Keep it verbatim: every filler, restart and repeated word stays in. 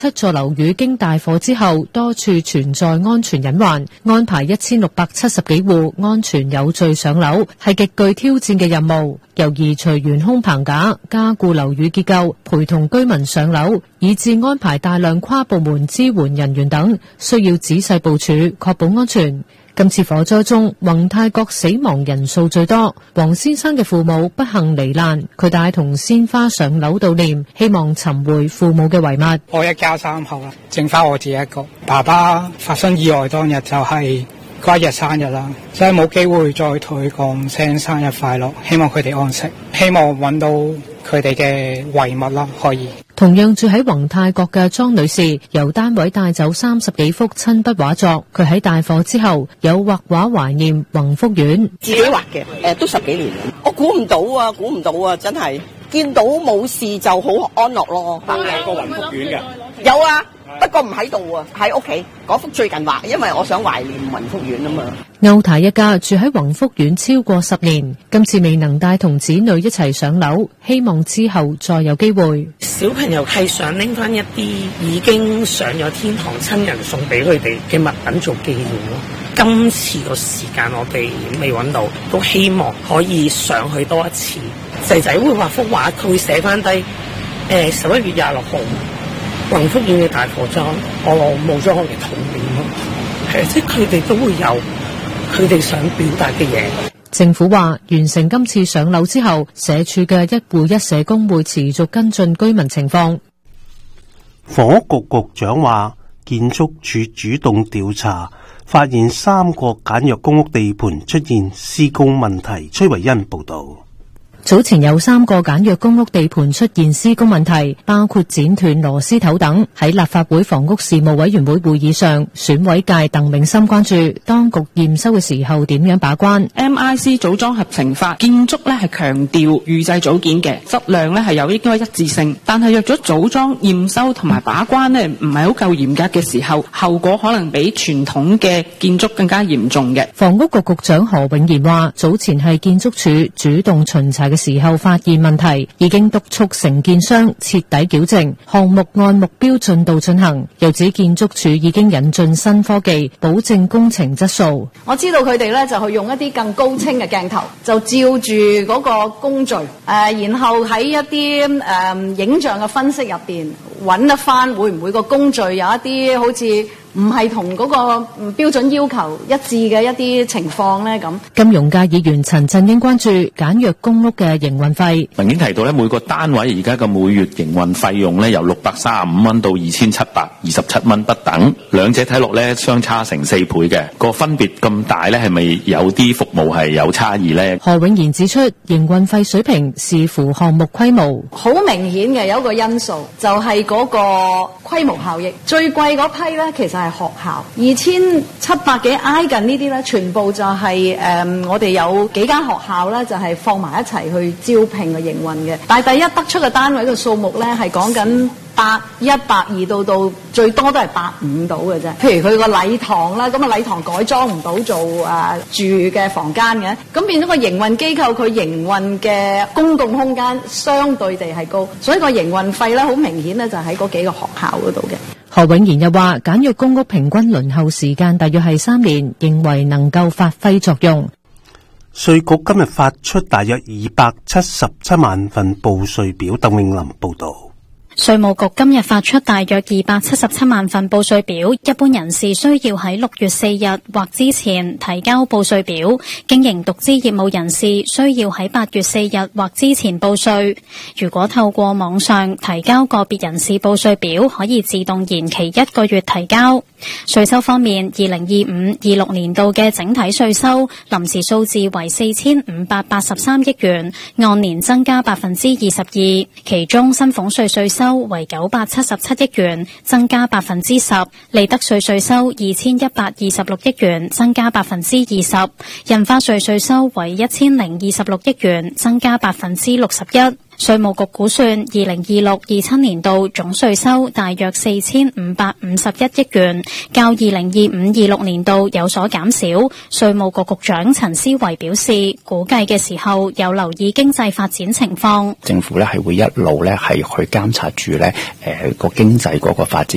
七座樓宇經大火之後，多處存在安全隱患，安排一千六百七十幾戶安全有序上樓，係極具挑戰嘅任務。由移除懸空棚架、加固樓宇結構、陪同居民上樓，以至安排大量跨部門支援人員等，需要仔細部署，確保安全。今次火災中，宏泰閣死亡人數最多。黃先生嘅父母不幸罹難，佢帶同鮮花上樓悼念，希望尋回父母嘅遺物。 我一家三口啦，剩翻我自己一個。爸爸發生意外當日就係嗰一日生日啦，所以冇機會再同佢講聲生日快樂，希望佢哋安息，希望揾到佢哋嘅遺物啦，可以。 同樣住喺宏泰閣嘅莊女士，由單位帶走三十幾幅親筆畫作。佢喺大火之後有畫畫懷念宏福苑， 自己畫嘅，誒都十幾年。我估唔到啊，估唔到啊，真係見到冇事就好安樂咯。 有個宏福苑嘅， 有啊。不過唔喺度啊，喺屋企嗰幅最近畫，因為我想懷念宏福苑啊嘛。 歐太一家住喺宏福苑超過十年，今次未能帶同子女一齊上樓，希望之後再有機會。 小朋友係想拎翻一啲已經上咗天堂親人送俾佢哋嘅物品做紀念咯。今次個時間我哋未揾到，都希望可以上去多一次。仔仔會畫幅畫，佢會寫翻低誒十一月廿六號。宏福苑嘅大火災，我冇咗我嘅童年咯，係即係佢哋都會有佢哋想表達嘅嘢。 政府話，完成今次上樓之後，社署嘅一戶一社工會持續跟進居民情況。 房屋局局長話，建築署主動調查，發現三個簡約公屋地盤出現施工問題。崔維恩報道。 早前有三個簡約公屋地盤出現施工問題，包括剪斷螺絲頭等。喺立法會房屋事務委員會會議上，選委界鄧永森關注當局驗收嘅時候點樣把關。 M I C 組裝合成法建築咧係強調預製組件嘅質量咧係有應該一致性，但係若咗組裝驗收同埋把關咧唔係好夠嚴格嘅時候，後果可能比傳統嘅建築更加嚴重嘅。 房屋局局長何永賢話，早前係建築署主動巡查嘅時候發現問題，已經督促承建商徹底矯正，項目按目標進度進行。又指建築署已經引進新科技，保證工程質素。 我知道佢哋咧就去用一啲更高清嘅鏡頭，就照住嗰個工序，誒、呃，然後喺一啲誒、呃、影像嘅分析入邊揾得翻會唔會個工序有一啲好似唔係同嗰個標準要求一致嘅一啲情況呢？咁金融界議員陳振英關注簡約公屋嘅營運費。 文件提到咧，每個單位而家嘅每月營運費用咧由六百三十五蚊到二千七百二十七蚊不等，兩者睇落咧相差成四倍嘅，個分別咁大咧，係咪有啲服務係有差異呢？ 何永賢指出，營運費水平視乎項目規模， 好明顯嘅有一個因素就係嗰個規模效益，最貴嗰批咧其實係學校，二千七百幾挨近呢啲咧，全部就係、是、誒、嗯、我哋有幾間學校咧，就係、是、放埋一齊去招聘嘅營運嘅。但係第一得出嘅單位嘅數目咧，係講緊百一、百二到到最多都係百五到嘅啫。譬如佢個禮堂啦，咁啊禮堂改裝唔到做誒、啊、住嘅房間嘅，咁變咗個營運機構佢營運嘅公共空間相對地係高，所以個營運費咧好明顯咧就喺嗰幾個學校嗰度嘅。 何永賢又話，簡約公屋平均輪候時間大約係三年，認為能夠發揮作用。 稅局今日發出大約二百七十七萬份報稅表。鄧永林報道。 稅務局今日發出大約二百七十七萬份報稅表，一般人士需要喺六月四日或之前提交報稅表，經營獨資業務人士需要喺八月四日或之前報稅。如果透過網上提交個別人士報稅表，可以自動延期一個月提交。稅收方面，二零二五、二六年度嘅整體稅收臨時數字為四千五百八十三億元，按年增加百分之二十二，其中薪俸稅稅收為九百七十七億元，增加百分之十；利得稅稅收二千一百二十六億元，增加百分之二十；印花稅稅收為一千零二十六億元，增加百分之六十一。稅務局估算，二零二六、二七年度總稅收大約四千五百五十一億元，較二零二五、二六年度有所減少。稅務局局長陳思維表示，估計嘅時候有留意經濟發展情況。 政府咧係會一路咧係去監察住咧誒個經濟嗰個發展